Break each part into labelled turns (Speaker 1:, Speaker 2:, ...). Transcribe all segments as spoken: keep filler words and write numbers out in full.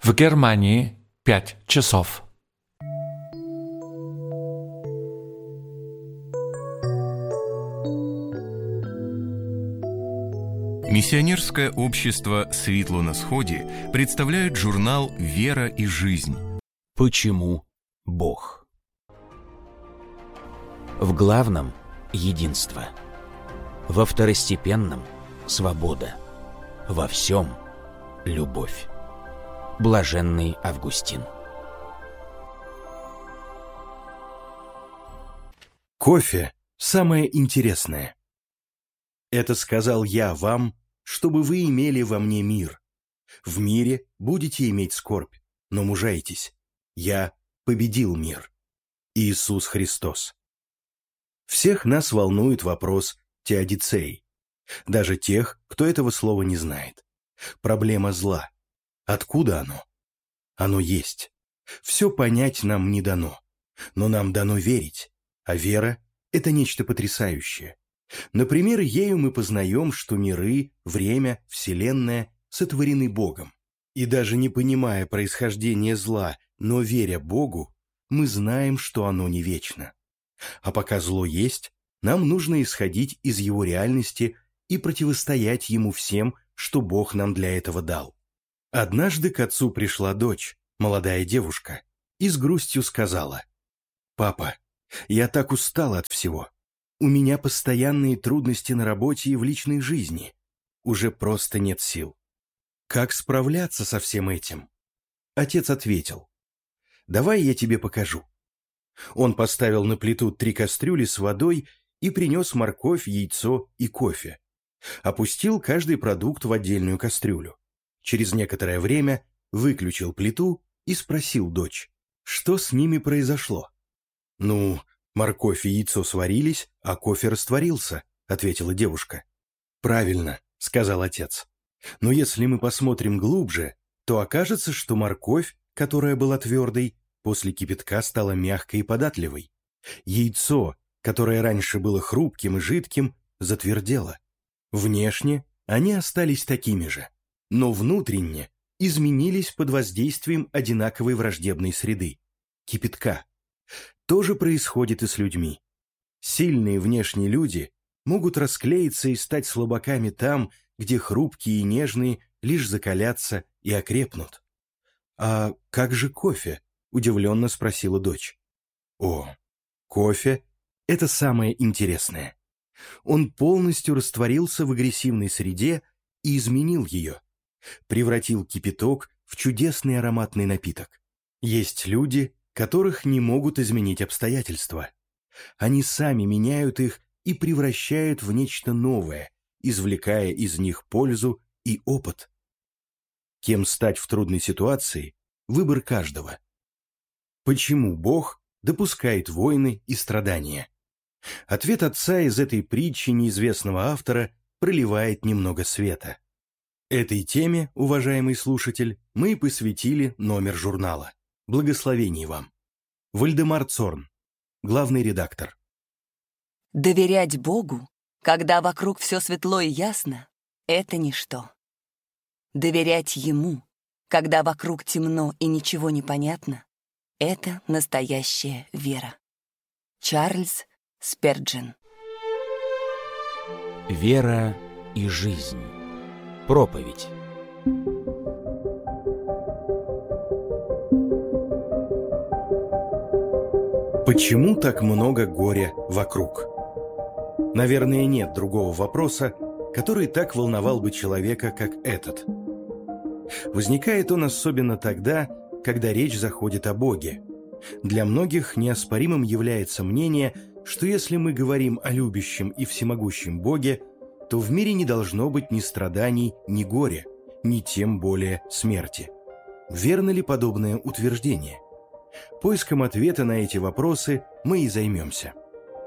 Speaker 1: В Германии пять часов.
Speaker 2: Миссионерское общество «Светло на сходе» представляет журнал «Вера и жизнь».
Speaker 3: Почему Бог? В главном – единство. Во второстепенном – свобода. Во всем – любовь. Блаженный Августин.
Speaker 4: Кофе – самое интересное. Это сказал я вам, чтобы вы имели во мне мир. В мире будете иметь скорбь, но мужайтесь. Я победил мир. Иисус Христос. Всех нас волнует вопрос теодицеи. Даже тех, кто этого слова не знает. Проблема зла. Откуда оно? Оно есть. Все понять нам не дано. Но нам дано верить. А вера – это нечто потрясающее. Например, ею мы познаем, что миры, время, вселенная сотворены Богом. И даже не понимая происхождения зла, но веря Богу, мы знаем, что оно не вечно. А пока зло есть, нам нужно исходить из его реальности и противостоять ему всем, что Бог нам для этого дал. Однажды к отцу пришла дочь, молодая девушка, и с грустью сказала: «Папа, я так устала от всего. У меня постоянные трудности на работе и в личной жизни. Уже просто нет сил. Как справляться со всем этим?» Отец ответил: «Давай я тебе покажу». Он поставил на плиту три кастрюли с водой и принес морковь, яйцо и кофе. Опустил каждый продукт в отдельную кастрюлю. Через некоторое время выключил плиту и спросил дочь, что с ними произошло. «Ну, морковь и яйцо сварились, а кофе растворился», — ответила девушка. «Правильно», — сказал отец. «Но если мы посмотрим глубже, то окажется, что морковь, которая была твердой, после кипятка стала мягкой и податливой. Яйцо, которое раньше было хрупким и жидким, затвердело. Внешне они остались такими же, но внутренне изменились под воздействием одинаковой враждебной среды – кипятка. То же происходит и с людьми. Сильные внешние люди могут расклеиться и стать слабаками там, где хрупкие и нежные лишь закалятся и окрепнут. «А как же кофе?» – удивленно спросила дочь. «О, кофе – это самое интересное. Он полностью растворился в агрессивной среде и изменил ее, превратил кипяток в чудесный ароматный напиток. Есть люди, которых не могут изменить обстоятельства. Они сами меняют их и превращают в нечто новое, извлекая из них пользу и опыт. Кем стать в трудной ситуации – выбор каждого. Почему Бог допускает войны и страдания? Ответ отца из этой притчи неизвестного автора проливает немного света. Этой теме, уважаемый слушатель, мы и посвятили номер журнала. Благословений вам. Вальдемар Цорн, главный редактор.
Speaker 5: Доверять Богу, когда вокруг все светло и ясно, это ничто. Доверять Ему, когда вокруг темно и ничего не понятно, это настоящая вера. Чарльз Сперджин.
Speaker 3: Вера и жизнь. Проповедь.
Speaker 4: Почему так много горя вокруг? Наверное, нет другого вопроса, который так волновал бы человека, как этот. Возникает он особенно тогда, когда речь заходит о Боге. Для многих неоспоримым является мнение, что если мы говорим о любящем и всемогущем Боге, то в мире не должно быть ни страданий, ни горя, ни тем более смерти. Верно ли подобное утверждение? Поиском ответа на эти вопросы мы и займемся.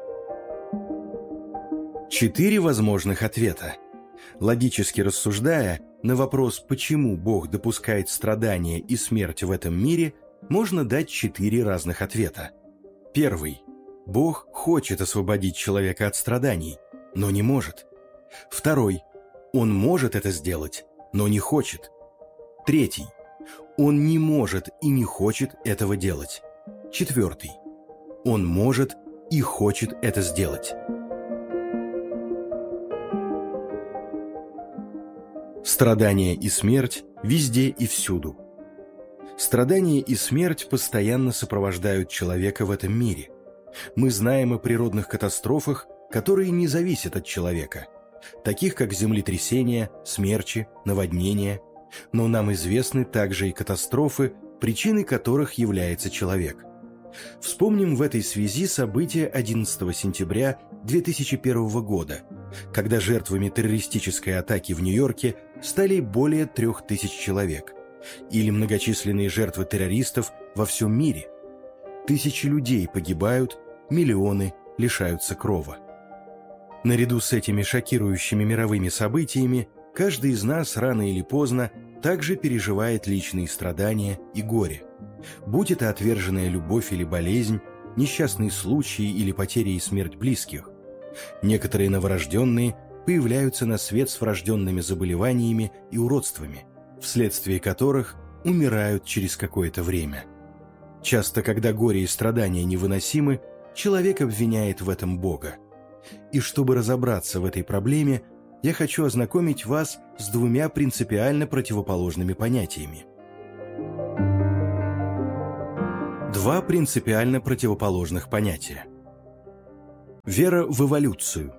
Speaker 4: Четыре возможных ответа. Логически рассуждая, на вопрос, почему Бог допускает страдания и смерть в этом мире, можно дать четыре разных ответа. Первый. Бог хочет освободить человека от страданий, но не может. Второй. Он может это сделать, но не хочет. Третий. Он не может и не хочет этого делать. Четвертый. Он может и хочет это сделать. Страдания и смерть везде и всюду. Страдания и смерть постоянно сопровождают человека в этом мире. Мы знаем о природных катастрофах, которые не зависят от человека, таких как землетрясения, смерчи, наводнения, но нам известны также и катастрофы, причиной которых является человек. Вспомним в этой связи события одиннадцатого сентября две тысячи первого года, когда жертвами террористической атаки в Нью-Йорке стали более трех тысяч человек, или многочисленные жертвы террористов во всем мире. Тысячи людей погибают, миллионы лишаются крова. Наряду с этими шокирующими мировыми событиями, каждый из нас рано или поздно также переживает личные страдания и горе. Будь это отверженная любовь или болезнь, несчастные случаи или потери и смерть близких. Некоторые новорожденные появляются на свет с врожденными заболеваниями и уродствами, вследствие которых умирают через какое-то время. Часто, когда горе и страдания невыносимы, человек обвиняет в этом Бога. И чтобы разобраться в этой проблеме, я хочу ознакомить вас с двумя принципиально противоположными понятиями. Два принципиально противоположных понятия. Вера в эволюцию.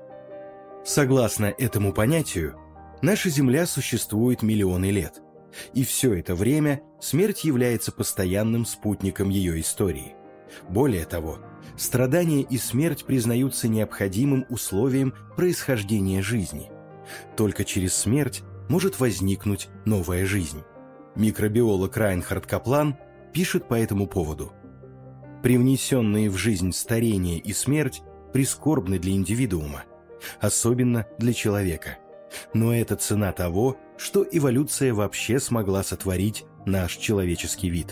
Speaker 4: Согласно этому понятию, наша Земля существует миллионы лет, и все это время смерть является постоянным спутником ее истории. Более того, страдания и смерть признаются необходимым условием происхождения жизни. Только через смерть может возникнуть новая жизнь. Микробиолог Райнхард Каплан пишет по этому поводу: «Привнесенные в жизнь старение и смерть прискорбны для индивидуума, особенно для человека. Но это цена того, что эволюция вообще смогла сотворить наш человеческий вид».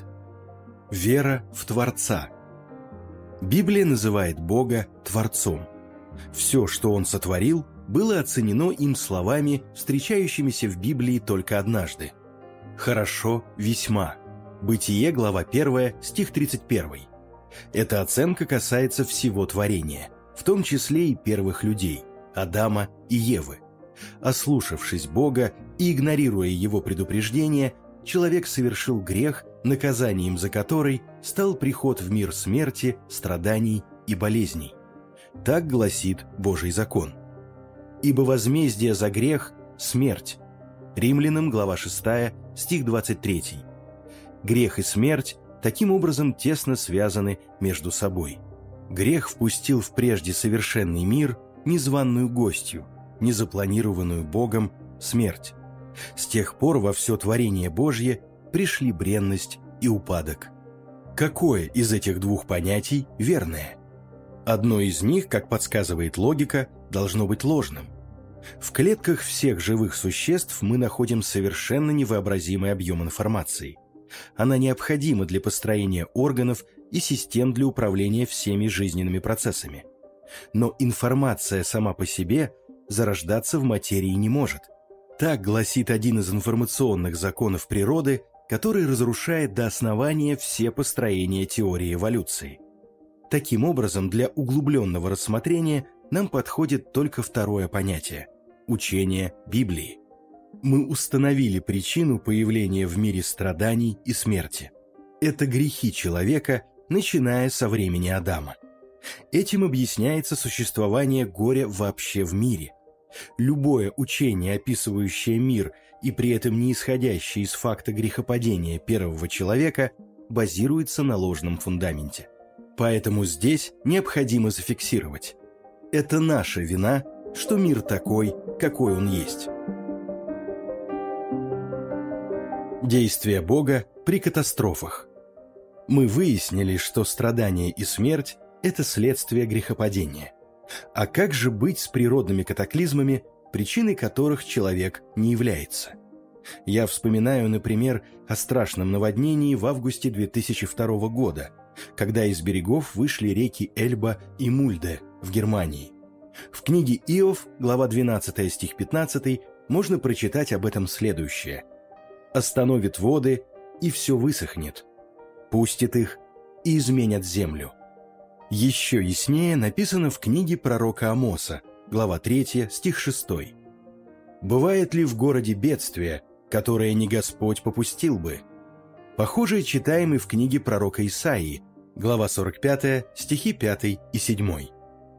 Speaker 4: Вера в Творца. Библия называет Бога Творцом. Все, что Он сотворил, было оценено им словами, встречающимися в Библии только однажды. «Хорошо, весьма». Бытие, глава первая, стих тридцать первый. Эта оценка касается всего творения, в том числе и первых людей, Адама и Евы. Ослушавшись Бога и игнорируя Его предупреждения, человек совершил грех, наказанием за который стал приход в мир смерти, страданий и болезней. Так гласит Божий закон. «Ибо возмездие за грех – смерть». Римлянам, глава шестая, стих двадцать третий. Грех и смерть таким образом тесно связаны между собой. Грех впустил в прежде совершенный мир незваную гостью, незапланированную Богом смерть. С тех пор во все творение Божье пришли бренность и упадок. Какое из этих двух понятий верное? Одно из них, как подсказывает логика, должно быть ложным. В клетках всех живых существ мы находим совершенно невообразимый объем информации. Она необходима для построения органов и систем для управления всеми жизненными процессами. Но информация сама по себе зарождаться в материи не может. Так гласит один из информационных законов природы, который разрушает до основания все построения теории эволюции. Таким образом, для углубленного рассмотрения нам подходит только второе понятие – учение Библии. Мы установили причину появления в мире страданий и смерти. Это грехи человека, начиная со времени Адама. Этим объясняется существование горя вообще в мире. Любое учение, описывающее мир и при этом не исходящее из факта грехопадения первого человека, базируется на ложном фундаменте. Поэтому здесь необходимо зафиксировать: это наша вина, что мир такой, какой он есть. Действия Бога при катастрофах. Мы выяснили, что страдания и смерть – это следствие грехопадения. А как же быть с природными катаклизмами, причиной которых человек не является? Я вспоминаю, например, о страшном наводнении в августе две тысячи второго года, когда из берегов вышли реки Эльба и Мульде в Германии. В книге Иов, глава двенадцатая, стих пятнадцатый, можно прочитать об этом следующее. остановит воды, и все высохнет, пустит их и изменят землю». Еще яснее написано в книге пророка Амоса, глава третья, стих шестой. «Бывает ли в городе бедствие, которое не Господь попустил бы?» Похожее читаем и в книге пророка Исаии, глава сорок пятая, стихи пятый и седьмой.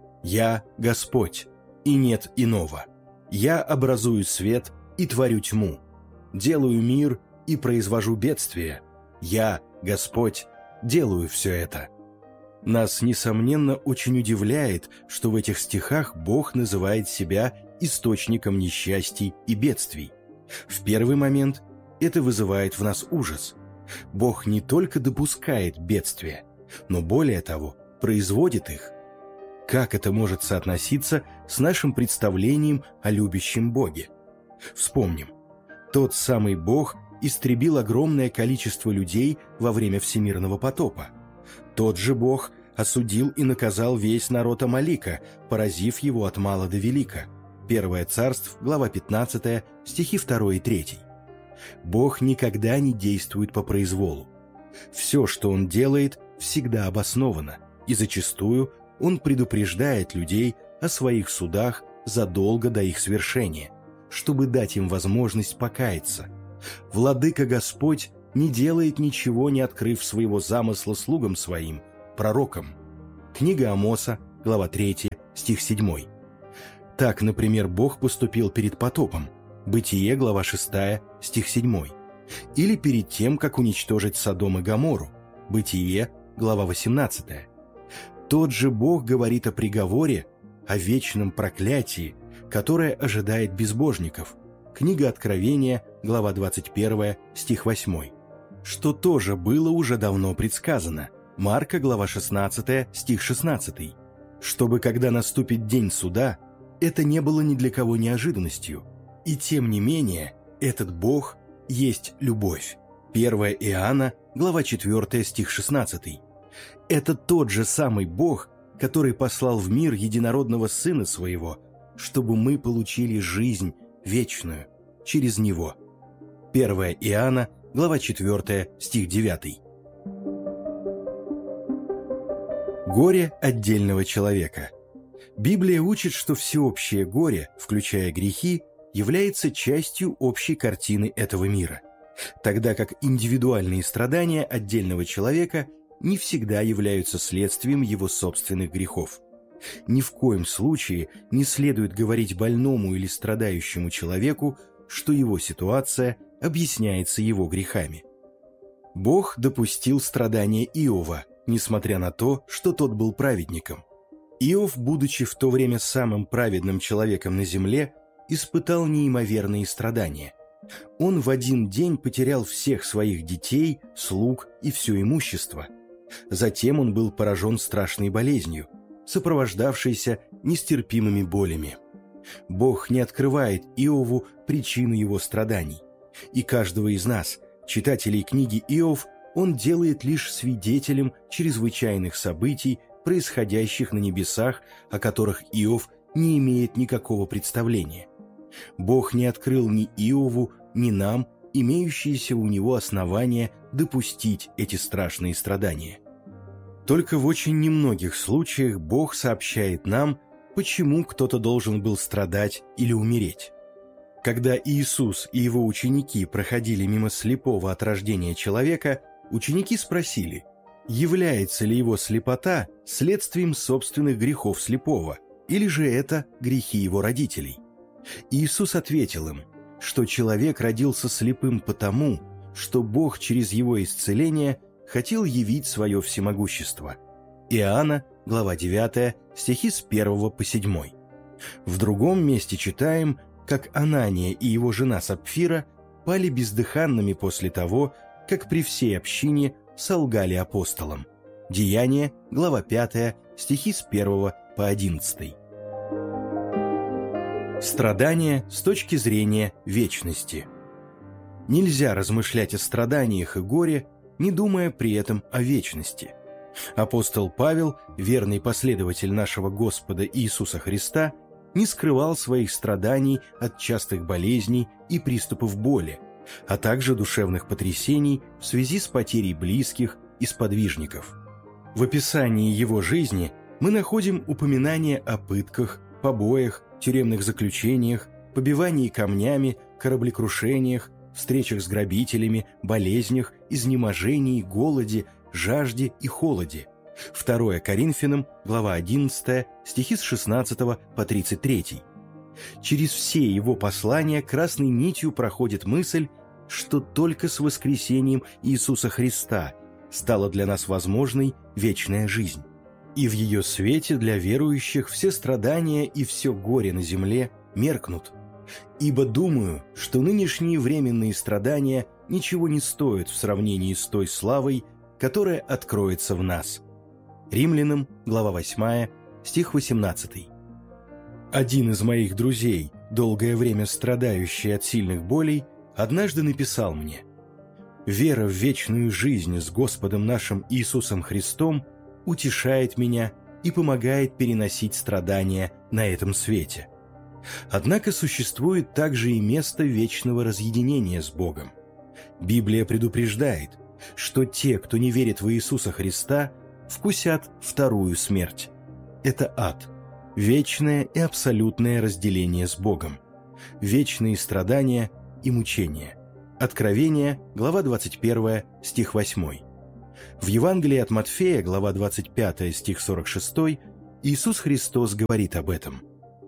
Speaker 4: «Я Господь, и нет иного. Я образую свет и творю тьму. Делаю мир и произвожу бедствие. Я, Господь, делаю все это». Нас, несомненно, очень удивляет, что в этих стихах Бог называет себя источником несчастий и бедствий. В первый момент это вызывает в нас ужас. Бог не только допускает бедствия, но более того, производит их. Как это может соотноситься с нашим представлением о любящем Боге? Вспомним. Тот самый Бог истребил огромное количество людей во время всемирного потопа. Тот же Бог осудил и наказал весь народ Амалика, поразив его от мала до велика. Первое царство, глава пятнадцатая, стихи второй и третий. Бог никогда не действует по произволу. Все, что Он делает, всегда обосновано, и зачастую Он предупреждает людей о своих судах задолго до их свершения, чтобы дать им возможность покаяться. Владыка Господь не делает ничего, не открыв своего замысла слугам своим, пророкам. Книга Амоса, глава третья, стих седьмой. Так, например, Бог поступил перед потопом. Бытие, глава шестая, стих седьмой. Или перед тем, как уничтожить Содом и Гоморру. Бытие, глава восемнадцатая. Тот же Бог говорит о приговоре, о вечном проклятии, которое ожидает безбожников. Книга Откровения, глава двадцать первая, стих восьмой. Что тоже было уже давно предсказано. Марка, глава шестнадцатая, стих шестнадцатый. Чтобы, когда наступит день суда, это не было ни для кого неожиданностью. И тем не менее, этот Бог есть любовь. первое Иоанна, глава четвёртая, стих шестнадцатый. Это тот же самый Бог, который послал в мир единородного Сына Своего, чтобы мы получили жизнь вечную через Него. первое Иоанна, глава четвёртая, стих девятый. Горе отдельного человека. Библия учит, что всеобщее горе, включая грехи, является частью общей картины этого мира, тогда как индивидуальные страдания отдельного человека не всегда являются следствием его собственных грехов. Ни в коем случае не следует говорить больному или страдающему человеку, что его ситуация объясняется его грехами. Бог допустил страдания Иова, несмотря на то, что тот был праведником. Иов, будучи в то время самым праведным человеком на земле, испытал неимоверные страдания. Он в один день потерял всех своих детей, слуг и все имущество. Затем он был поражен страшной болезнью, сопровождавшейся нестерпимыми болями. Бог не открывает Иову причину его страданий, и каждого из нас, читателей книги Иов, он делает лишь свидетелем чрезвычайных событий, происходящих на небесах, о которых Иов не имеет никакого представления. Бог не открыл ни Иову, ни нам имеющиеся у него основания допустить эти страшные страдания. Только в очень немногих случаях Бог сообщает нам, почему кто-то должен был страдать или умереть. Когда Иисус и его ученики проходили мимо слепого от рождения человека, ученики спросили, является ли его слепота следствием собственных грехов слепого, или же это грехи его родителей. Иисус ответил им, что человек родился слепым потому, что Бог через его исцеление хотел явить свое всемогущество. Иоанна, глава девятая, стихи с первого по седьмой. В другом месте читаем, как Анания и его жена Сапфира пали бездыханными после того, как при всей общине солгали апостолам. Деяния, глава пятая, стихи с первого по одиннадцатый. Страдания с точки зрения вечности. Нельзя размышлять о страданиях и горе, не думая при этом о вечности. Апостол Павел, верный последователь нашего Господа Иисуса Христа, не скрывал своих страданий от частых болезней и приступов боли, а также душевных потрясений в связи с потерей близких и сподвижников. В описании его жизни мы находим упоминания о пытках, побоях, тюремных заключениях, побивании камнями, кораблекрушениях, встречах с грабителями, болезнях, изнеможении, голоде, жажде и холоде. второе Коринфянам, глава одиннадцатая, стихи с шестнадцатого по тридцать третий. Через все его послания красной нитью проходит мысль, что только с воскресением Иисуса Христа стала для нас возможной вечная жизнь. И в ее свете для верующих все страдания и все горе на земле меркнут. Ибо думаю, что нынешние временные страдания ничего не стоят в сравнении с той славой, которая откроется в нас. Римлянам, глава восьмая, стих восемнадцатый. Один из моих друзей, долгое время страдающий от сильных болей, однажды написал мне: «Вера в вечную жизнь с Господом нашим Иисусом Христом утешает меня и помогает переносить страдания на этом свете. Однако существует также и место вечного разъединения с Богом. Библия предупреждает, что те, кто не верит в Иисуса Христа, вкусят вторую смерть. Это ад, вечное и абсолютное разделение с Богом, вечные страдания и мучения». Откровение, глава двадцать первая, стих восьмой. В Евангелии от Матфея, глава двадцать пятая, стих сорок шестой, Иисус Христос говорит об этом.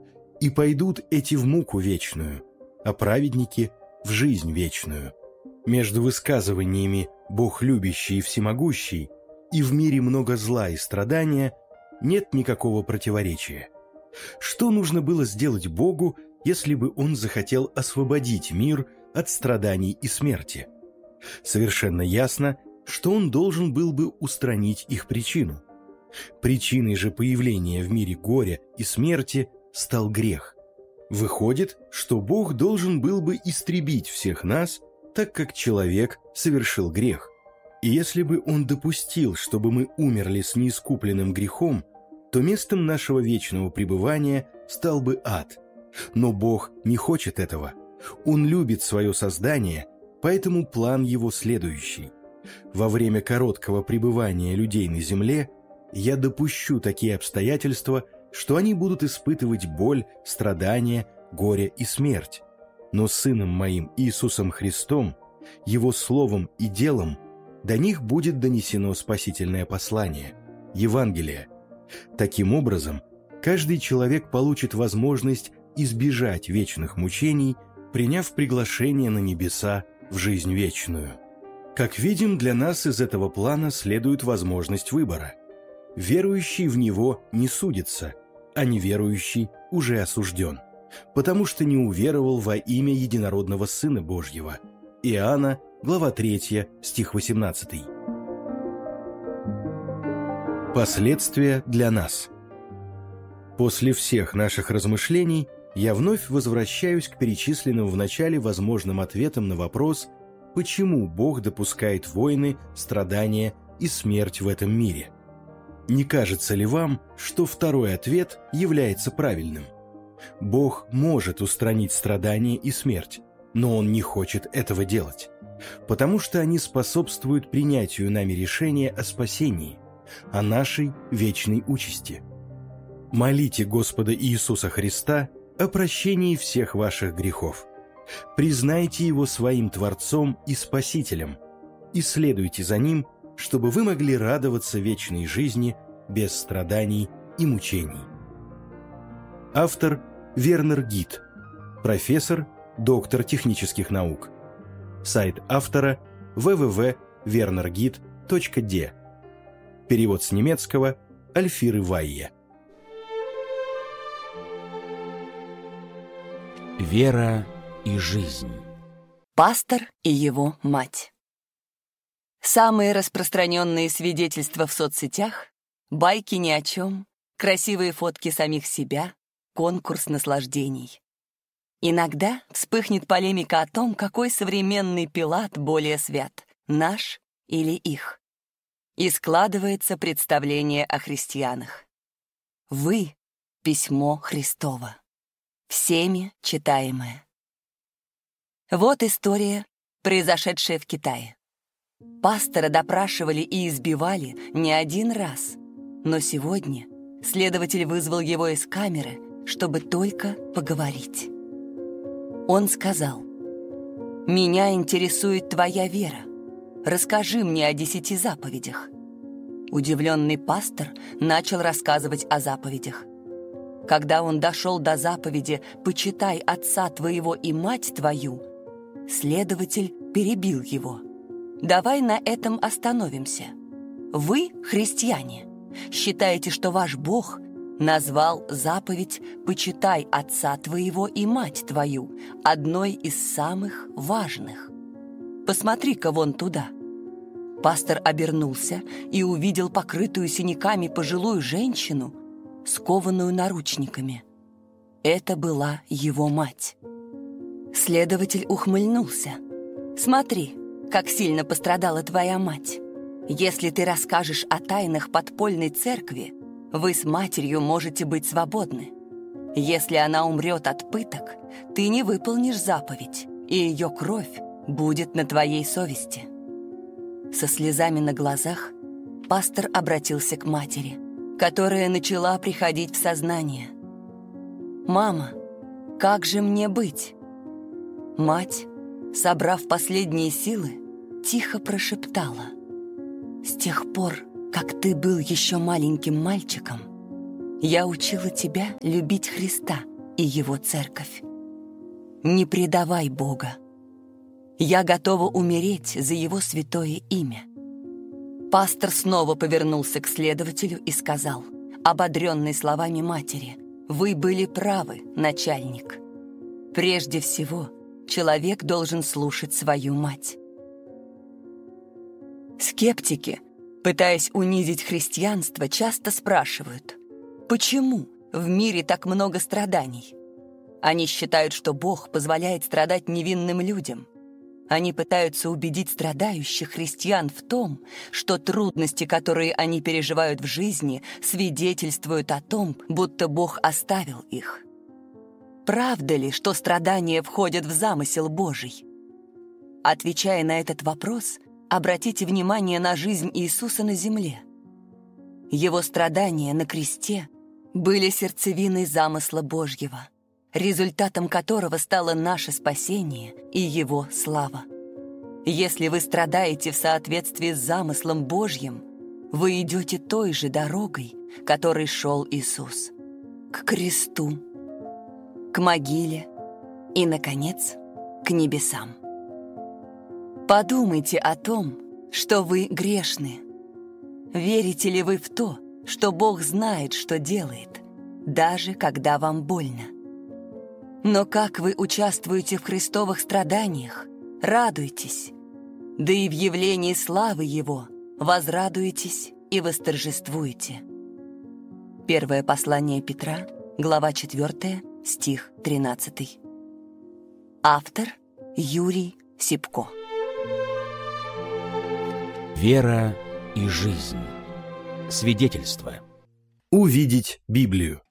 Speaker 4: «И пойдут эти в муку вечную, а праведники в жизнь вечную». Между высказываниями «Бог любящий и всемогущий» и «в мире много зла и страдания» нет никакого противоречия. Что нужно было сделать Богу, если бы Он захотел освободить мир от страданий и смерти? Совершенно ясно, что Он должен был бы устранить их причину. Причиной же появления в мире горя и смерти стал грех. Выходит, что Бог должен был бы истребить всех нас, так как человек совершил грех. И если бы Он допустил, чтобы мы умерли с неискупленным грехом, то местом нашего вечного пребывания стал бы ад. Но Бог не хочет этого. Он любит свое создание, поэтому план его следующий. Во время короткого пребывания людей на земле я допущу такие обстоятельства, что они будут испытывать боль, страдания, горе и смерть. Но Сыном Моим Иисусом Христом, Его Словом и делом до них будет донесено спасительное послание, Евангелие. Таким образом, каждый человек получит возможность избежать вечных мучений, приняв приглашение на небеса в жизнь вечную. Как видим, для нас из этого плана следует возможность выбора. Верующий в него не судится, а неверующий уже осужден, потому что не уверовал во имя единородного Сына Божьего. Иоанна, глава третья, стих восемнадцатый. Последствия для нас. После всех наших размышлений я вновь возвращаюсь к перечисленным в начале возможным ответам на вопрос, почему Бог допускает войны, страдания и смерть в этом мире. Не кажется ли вам, что второй ответ является правильным? Бог может устранить страдания и смерть, но Он не хочет этого делать, потому что они способствуют принятию нами решения о спасении, о нашей вечной участи. Молите Господа Иисуса Христа о прощении всех ваших грехов. Признайте Его своим Творцом и Спасителем и следуйте за Ним, чтобы вы могли радоваться вечной жизни без страданий и мучений. Автор Вернер Гит, профессор, доктор технических наук. Сайт автора дабл ю дабл ю дабл ю точка вернер гит точка ди. Перевод с немецкого Альфиры Вайе.
Speaker 3: Вера и жизнь.
Speaker 5: Пастор и его мать. Самые распространенные свидетельства в соцсетях — байки ни о чем, красивые фотки самих себя, конкурс наслаждений. Иногда вспыхнет полемика о том, какой современный Пилат более свят — наш или их. И складывается представление о христианах. Вы — письмо Христово, всеми читаемое. Вот история произошедшее в Китае. Пастора допрашивали и избивали не один раз, но сегодня следователь вызвал его из камеры, чтобы только поговорить. Он сказал: «Меня интересует твоя вера. Расскажи мне о десяти заповедях». Удивленный пастор начал рассказывать о заповедях. Когда он дошел до заповеди «Почитай отца твоего и мать твою», следователь перебил его. «Давай на этом остановимся. Вы, христиане, считаете, что ваш Бог назвал заповедь «Почитай отца твоего и мать твою» одной из самых важных. Посмотри-ка вон туда». Пастор обернулся и увидел покрытую синяками пожилую женщину, скованную наручниками. Это была его мать. Следователь ухмыльнулся. «Смотри, как сильно пострадала твоя мать. Если ты расскажешь о тайнах подпольной церкви, вы с матерью можете быть свободны. Если она умрет от пыток, ты не выполнишь заповедь, и ее кровь будет на твоей совести». Со слезами на глазах пастор обратился к матери, которая начала приходить в сознание. «Мама, как же мне быть?» Мать, собрав последние силы, тихо прошептала: «С тех пор, как ты был еще маленьким мальчиком, я учила тебя любить Христа и Его церковь. Не предавай Бога. Я готова умереть за Его святое имя». Пастор снова повернулся к следователю и сказал, ободренный словами матери: «Вы были правы, начальник. Прежде всего, человек должен слушать свою мать». Скептики, пытаясь унизить христианство, часто спрашивают: почему в мире так много страданий? Они считают, что Бог позволяет страдать невинным людям. Они пытаются убедить страдающих христиан в том, что трудности, которые они переживают в жизни, свидетельствуют о том, будто Бог оставил их. Правда ли, что страдания входят в замысел Божий? Отвечая на этот вопрос, обратите внимание на жизнь Иисуса на земле. Его страдания на кресте были сердцевиной замысла Божьего, результатом которого стало наше спасение и Его слава. Если вы страдаете в соответствии с замыслом Божьим, вы идете той же дорогой, которой шел Иисус, к кресту, к могиле и, наконец, к небесам. Подумайте о том, что вы грешны. Верите ли вы в то, что Бог знает, что делает, даже когда вам больно? Но как вы участвуете в Христовых страданиях, радуйтесь, да и в явлении славы Его возрадуетесь и восторжествуете. Первое послание Петра, глава четвёртая, стих тринадцатый. Автор Юрий Сипко.
Speaker 3: Вера и жизнь. Свидетельство.
Speaker 4: Увидеть Библию.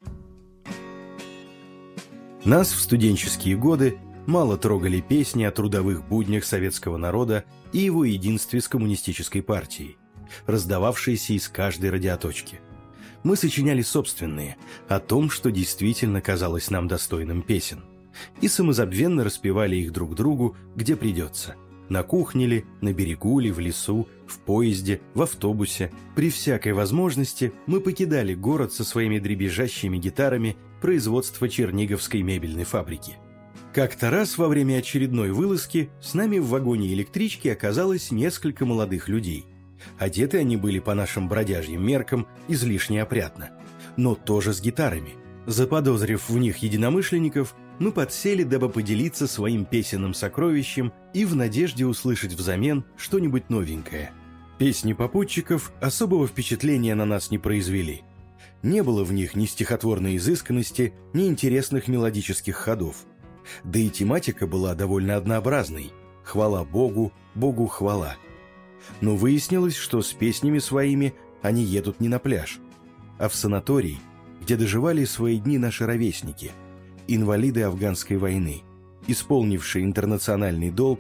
Speaker 4: Нас в студенческие годы мало трогали песни о трудовых буднях советского народа и его единстве с коммунистической партией, раздававшиеся из каждой радиоточки. Мы сочиняли собственные, о том, что действительно казалось нам достойным песен, и самозабвенно распевали их друг другу, где придется. На кухне ли, на берегу ли, в лесу, в поезде, в автобусе. При всякой возможности мы покидали город со своими дребезжащими гитарами производства Черниговской мебельной фабрики. Как-то раз во время очередной вылазки с нами в вагоне электрички оказалось несколько молодых людей. Одеты они были по нашим бродяжьим меркам излишне опрятно, но тоже с гитарами. Заподозрив в них единомышленников, мы подсели, дабы поделиться своим песенным сокровищем и в надежде услышать взамен что-нибудь новенькое. Песни попутчиков особого впечатления на нас не произвели. Не было в них ни стихотворной изысканности, ни интересных мелодических ходов. Да и тематика была довольно однообразной. Хвала Богу, Богу хвала. Но выяснилось, что с песнями своими они едут не на пляж, а в санаторий, где доживали свои дни наши ровесники, инвалиды афганской войны, исполнившие интернациональный долг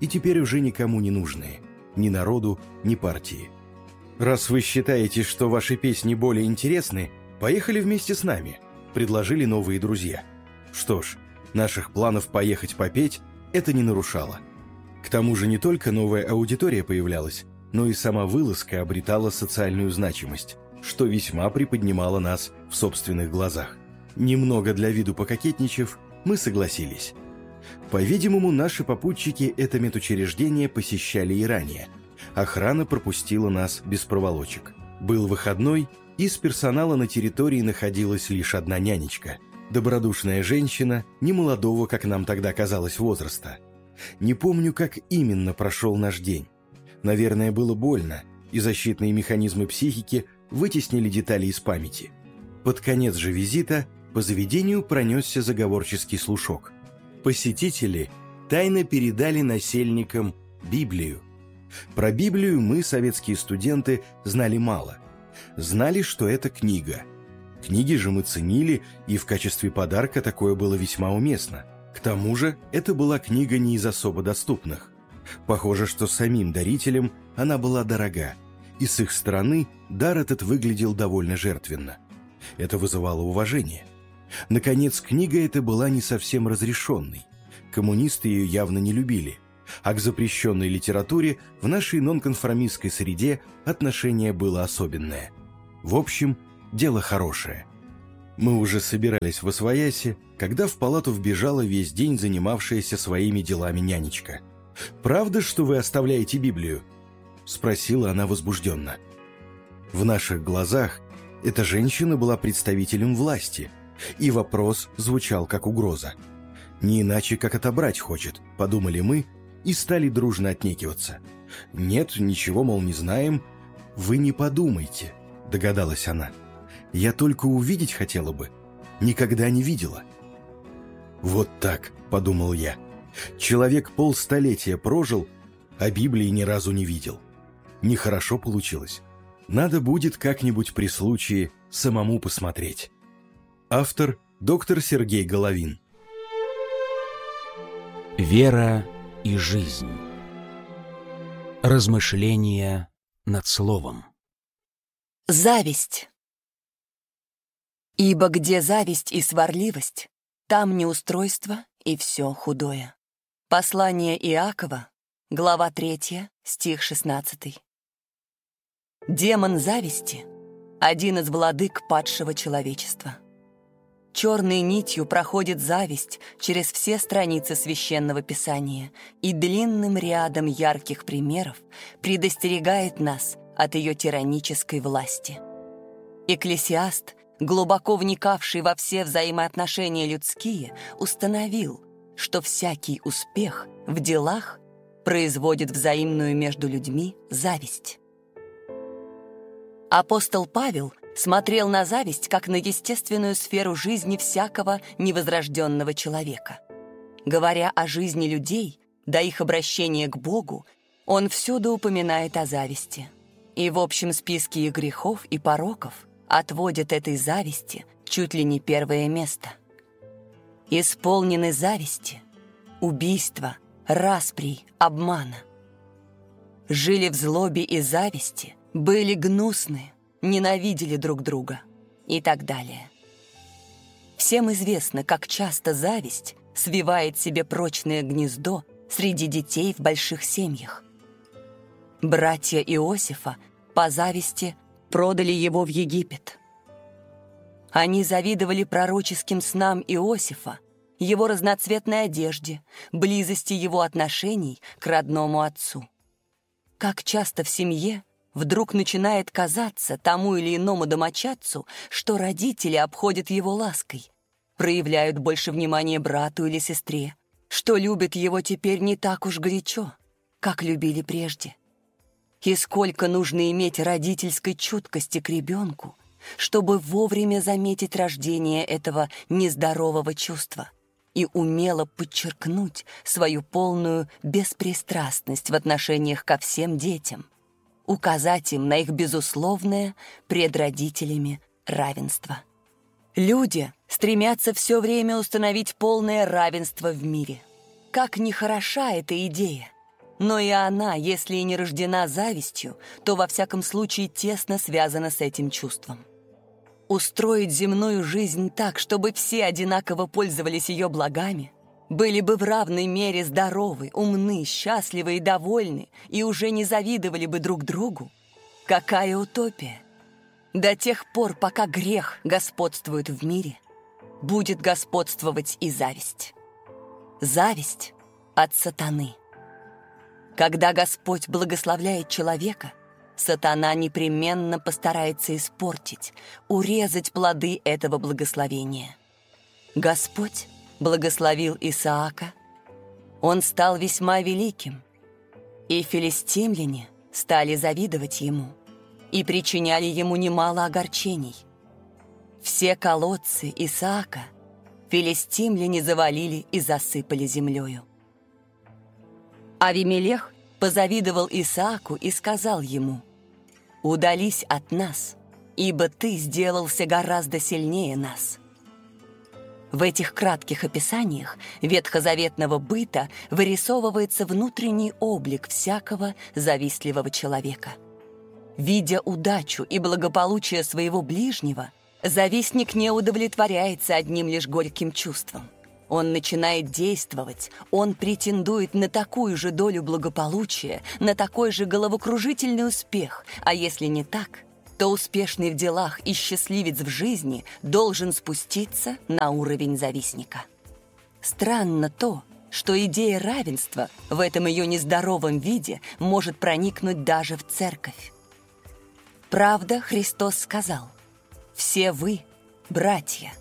Speaker 4: и теперь уже никому не нужные. Ни народу, ни партии. «Раз вы считаете, что ваши песни более интересны, поехали вместе с нами», — предложили новые друзья. Что ж, наших планов поехать попеть это не нарушало. К тому же не только новая аудитория появлялась, но и сама вылазка обретала социальную значимость, что весьма приподнимало нас в собственных глазах. Немного для виду пококетничав, мы согласились. По-видимому, наши попутчики это медучреждение посещали и ранее. Охрана пропустила нас без проволочек. Был выходной, и с персонала на территории находилась лишь одна нянечка. Добродушная женщина, немолодого, как нам тогда казалось, возраста. Не помню, как именно прошел наш день. Наверное, было больно, и защитные механизмы психики вытеснили детали из памяти. Под конец же визита по заведению пронесся заговорческий слушок. Посетители тайно передали насельникам Библию. Про Библию мы, советские студенты, знали мало. Знали, что это книга. Книги же мы ценили, и в качестве подарка такое было весьма уместно. К тому же, это была книга не из особо доступных. Похоже, что самим дарителям она была дорога, и с их стороны дар этот выглядел довольно жертвенно. Это вызывало уважение. Наконец, книга эта была не совсем разрешенной. Коммунисты ее явно не любили, а к запрещенной литературе в нашей нонконформистской среде отношение было особенное. В общем, дело хорошее. Мы уже собирались восвояси, когда в палату вбежала весь день занимавшаяся своими делами нянечка. «Правда, что вы оставляете Библию?» — спросила она возбужденно. В наших глазах эта женщина была представителем власти, и вопрос звучал как угроза. «Не иначе, как отобрать хочет», — подумали мы, и стали дружно отнекиваться. «Нет, ничего, мол, не знаем». «Вы не подумайте», — догадалась она. «Я только увидеть хотела бы. Никогда не видела». «Вот так», — подумал я. «Человек полстолетия прожил, а Библии ни разу не видел. Нехорошо получилось. Надо будет как-нибудь при случае самому посмотреть». Автор — доктор Сергей Головин.
Speaker 3: Вера и жизнь. Размышления над словом.
Speaker 5: Зависть. Ибо где зависть и сварливость, там неустройство и все худое. Послание Иакова, глава третья, стих шестнадцатый. Демон зависти — один из владык падшего человечества. Черной нитью проходит зависть через все страницы Священного Писания и длинным рядом ярких примеров предостерегает нас от ее тиранической власти. Экклесиаст, глубоко вникавший во все взаимоотношения людские, установил, что всякий успех в делах производит взаимную между людьми зависть. Апостол Павел смотрел на зависть как на естественную сферу жизни всякого невозрожденного человека. Говоря о жизни людей, до их обращения к Богу, он всюду упоминает о зависти. И в общем списке их грехов и пороков отводит этой зависти чуть ли не первое место. Исполнены зависти, убийства, расприй, обмана. Жили в злобе и зависти, были гнусны, ненавидели друг друга и так далее. Всем известно, как часто зависть свивает себе прочное гнездо среди детей в больших семьях. Братья Иосифа по зависти продали его в Египет. Они завидовали пророческим снам Иосифа, его разноцветной одежде, близости его отношений к родному отцу. Как часто в семье вдруг начинает казаться тому или иному домочадцу, что родители обходят его лаской, проявляют больше внимания брату или сестре, что любят его теперь не так уж горячо, как любили прежде. И сколько нужно иметь родительской чуткости к ребенку, чтобы вовремя заметить рождение этого нездорового чувства и умело подчеркнуть свою полную беспристрастность в отношениях ко всем детям, указать им на их безусловное пред родителями равенство. Люди стремятся все время установить полное равенство в мире. Как ни хороша эта идея, но и она, если и не рождена завистью, то во всяком случае тесно связана с этим чувством. Устроить земную жизнь так, чтобы все одинаково пользовались ее благами, были бы в равной мере здоровы, умны, счастливы и довольны, и уже не завидовали бы друг другу. Какая утопия! До тех пор, пока грех господствует в мире, будет господствовать и зависть. Зависть от сатаны. Когда Господь благословляет человека, сатана непременно постарается испортить, урезать плоды этого благословения. Господь благословил Исаака, он стал весьма великим, и филистимляне стали завидовать ему и причиняли ему немало огорчений. Все колодцы Исаака филистимляне завалили и засыпали землею. Авимелех позавидовал Исааку и сказал ему: «Удались от нас, ибо ты сделался гораздо сильнее нас». В этих кратких описаниях ветхозаветного быта вырисовывается внутренний облик всякого завистливого человека. Видя удачу и благополучие своего ближнего, завистник не удовлетворяется одним лишь горьким чувством. Он начинает действовать, он претендует на такую же долю благополучия, на такой же головокружительный успех, а если не так, то успешный в делах и счастливец в жизни должен спуститься на уровень завистника. Странно то, что идея равенства в этом ее нездоровом виде может проникнуть даже в церковь. Правда, Христос сказал: «Все вы – братья».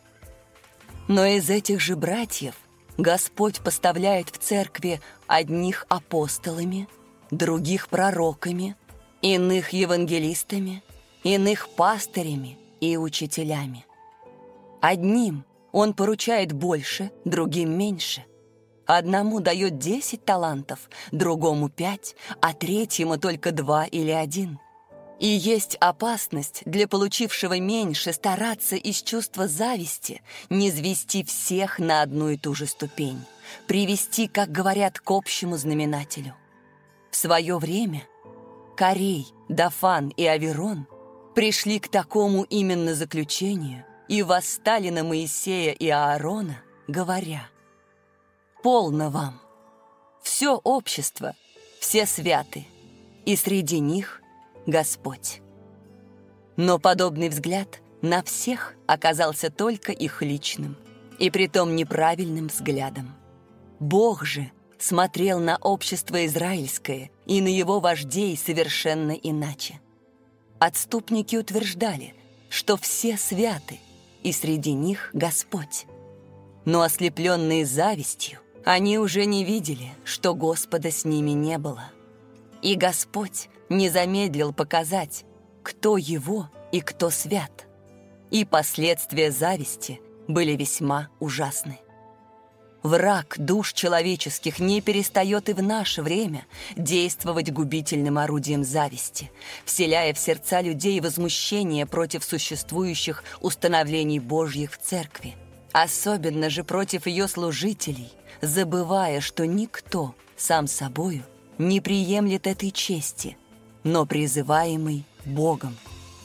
Speaker 5: Но из этих же братьев Господь поставляет в церкви одних апостолами, других пророками, иных евангелистами, иных пастырями и учителями. Одним Он поручает больше, другим меньше. Одному дает десять талантов, другому пять, а третьему только два или один. И есть опасность для получившего меньше стараться из чувства зависти не звести всех на одну и ту же ступень, привести, как говорят, к общему знаменателю. В свое время Корей, Дафан и Аверон пришли к такому именно заключению и восстали на Моисея и Аарона, говоря: «Полно вам! Все общество, все святы, и среди них Господь». Но подобный взгляд на всех оказался только их личным, и притом неправильным взглядом. Бог же смотрел на общество израильское и на его вождей совершенно иначе. Отступники утверждали, что все святы, и среди них Господь. Но ослепленные завистью, они уже не видели, что Господа с ними не было. И Господь не замедлил показать, кто Его и кто свят. И последствия зависти были весьма ужасны. Враг душ человеческих не перестает и в наше время действовать губительным орудием зависти, вселяя в сердца людей возмущение против существующих установлений Божьих в церкви, особенно же против ее служителей, забывая, что никто сам собою не приемлет этой чести, но призываемый Богом.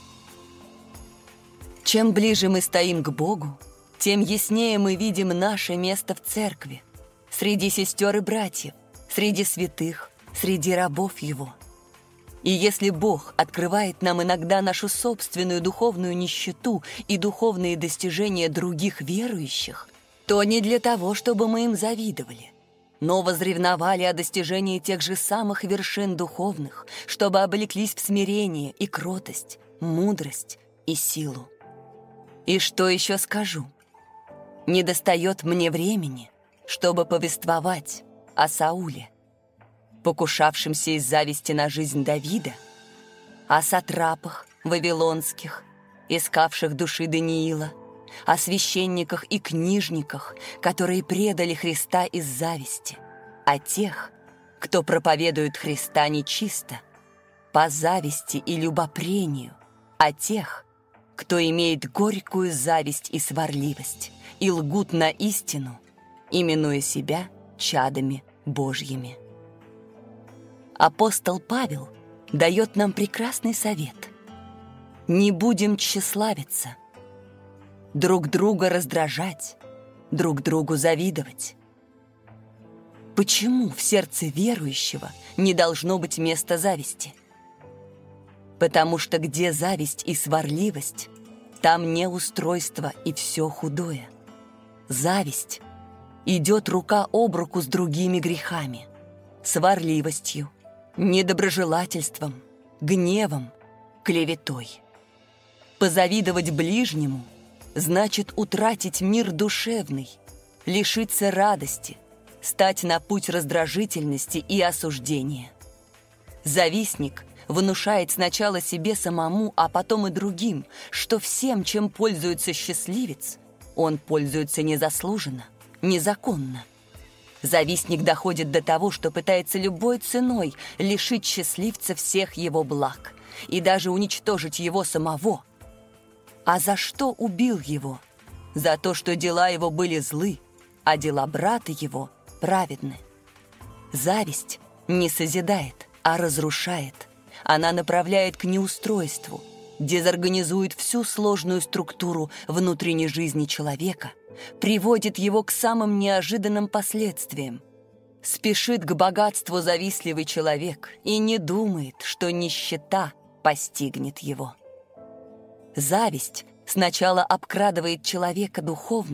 Speaker 5: Чем ближе мы стоим к Богу, тем яснее мы видим наше место в церкви, среди сестер и братьев, среди святых, среди рабов Его. И если Бог открывает нам иногда нашу собственную духовную нищету и духовные достижения других верующих, то не для того, чтобы мы им завидовали, но возревновали о достижении тех же самых вершин духовных, чтобы облеклись в смирение и кротость, мудрость и силу. И что еще скажу? Недостает мне времени, чтобы повествовать о Сауле, покушавшемся из зависти на жизнь Давида, о сатрапах вавилонских, искавших души Даниила, о священниках и книжниках, которые предали Христа из зависти, о тех, кто проповедует Христа нечисто, по зависти и любопрению, о тех, кто имеет горькую зависть и сварливость, и лгут на истину, именуя себя чадами Божьими. Апостол Павел дает нам прекрасный совет. Не будем тщеславиться, друг друга раздражать, друг другу завидовать. Почему в сердце верующего не должно быть места зависти? Потому что где зависть и сварливость, там неустройство и все худое. Зависть идет рука об руку с другими грехами, сварливостью, недоброжелательством, гневом, клеветой. Позавидовать ближнему значит утратить мир душевный, лишиться радости, стать на путь раздражительности и осуждения. Завистник внушает сначала себе самому, а потом и другим, что всем, чем пользуется счастливец, он пользуется незаслуженно, незаконно. Завистник доходит до того, что пытается любой ценой лишить счастливца всех его благ и даже уничтожить его самого. А за что убил его? За то, что дела его были злы, а дела брата его праведны. Зависть не созидает, а разрушает. Она направляет к неустройству, дезорганизует всю сложную структуру внутренней жизни человека, приводит его к самым неожиданным последствиям. Спешит к богатству завистливый человек и не думает, что нищета постигнет его. Зависть сначала обкрадывает человека духовно,